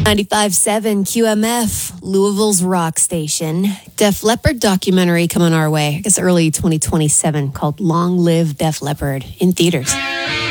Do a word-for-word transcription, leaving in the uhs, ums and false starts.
ninety-five point seven Q M F, Louisville's rock station. Def Leppard documentary coming our way, I guess early twenty twenty-seven, called Long Live Def Leppard, in theaters.